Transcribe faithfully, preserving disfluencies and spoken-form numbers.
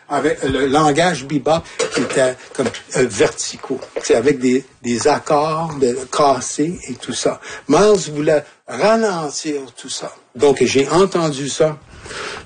avec le langage bebop qui était comme euh, verticaux, c'est avec des, des accords de, cassés et tout ça. Miles voulait ralentir tout ça. Donc, j'ai entendu ça.